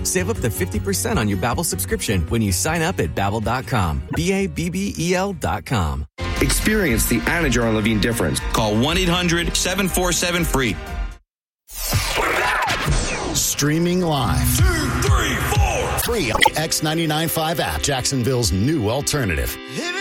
Save up to 50% on your Babbel subscription when you sign up at Babbel.com. BABBEL.com. Experience the Anna Jar and Levine difference. Call 1-800-747-FREE. Streaming live. 2, 3, 4. Free on the X99.5 app, Jacksonville's new alternative.